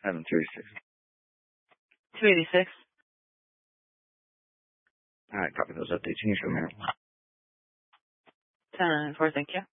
Having 36. 286. All right, copy those updates. You can show me. 10-4, thank you.